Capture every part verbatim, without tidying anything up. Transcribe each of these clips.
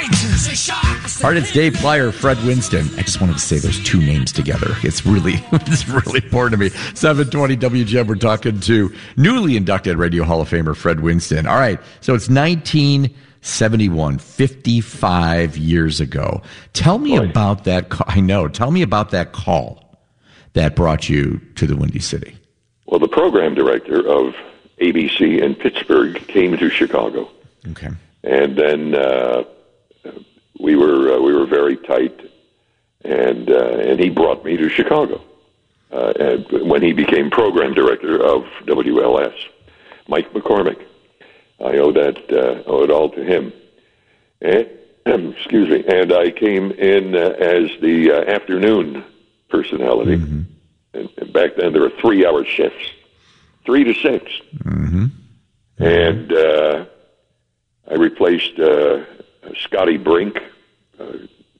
All right, it's Dave Plyer, Fred Winston. I just wanted to say those two names together. It's really, it's really important to me. seven twenty W G M, we're talking to newly inducted Radio Hall of Famer Fred Winston. All right, so it's nineteen seventy-one, fifty-five years ago. Tell me Boy. about that call. I know. Tell me about that call that brought you to the Windy City. Well, the program director of A B C in Pittsburgh came to Chicago. Okay. And then uh, we were uh, we were very tight, and uh, and he brought me to Chicago. Uh, and when he became program director of W L S, Mike McCormick, I owe that uh, owe it all to him. And, excuse me. And I came in uh, as the uh, afternoon personality. Mm-hmm. And, and back then there were three-hour shifts, three to six. Mm-hmm. And uh, I replaced uh, Scotty Brink, uh,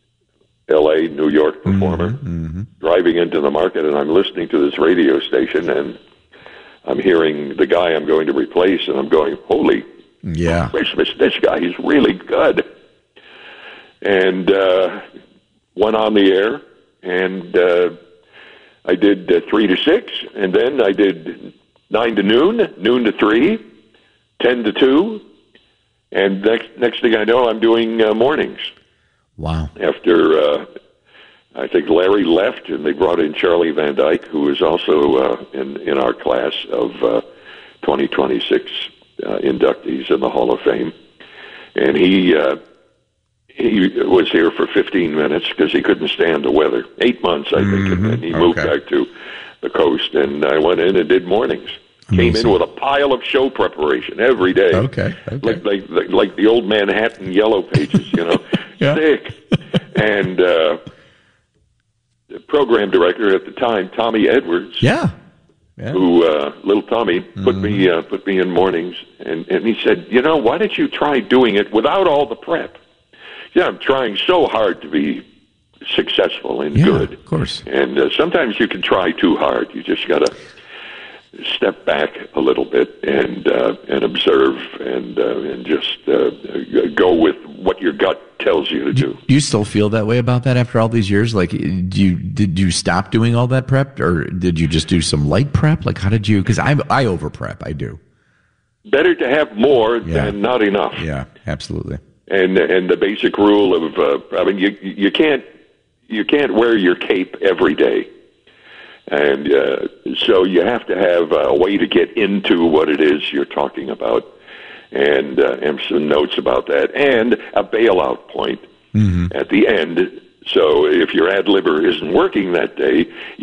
L A, New York performer, mm-hmm. Mm-hmm. driving into the market, and I'm listening to this radio station, and I'm hearing the guy I'm going to replace, and I'm going, holy yeah. Christmas, this guy is really good. And uh, went on the air, and uh, I did uh, three to six, and then I did nine to noon, noon to three, ten to two, and next next thing I know, I'm doing uh, mornings. Wow. After uh, I think Larry left, and they brought in Charlie Van Dyke, who was also uh, in in our class of uh, twenty twenty-six uh, inductees in the Hall of Fame, and he uh, he was here for fifteen minutes because he couldn't stand the weather. Eight months, I think, Mm-hmm. and then he moved Okay. back to the coast, and I went in and did mornings. Amazing. Came in with a pile of show preparation every day. Okay. okay. Like, like like like the old Manhattan Yellow Pages, you know, Yeah. thick. And uh, the program director at the time, Tommy Edwards, Yeah. Yeah. who uh, little Tommy put Mm-hmm. me uh, put me in mornings, and and he said, you know, why don't you try doing it without all the prep? Yeah, I'm trying so hard to be successful and Yeah, good. of course. And uh, sometimes you can try too hard. You just got to step back a little bit and uh, and observe and uh, and just uh, go with what your gut tells you to do. Do you still feel that way about that after all these years? Like, do you did you stop doing all that prep, or did you just do some light prep? Like, how did you? Because I I over prep. I do. Better to have more Yeah. than not enough. Yeah, absolutely. And and the basic rule of uh, I mean you you can't you can't wear your cape every day. And uh, so you have to have a way to get into what it is you're talking about, and, uh, and some notes about that, and a bailout point Mm-hmm. at the end. So if your ad libber isn't working that day,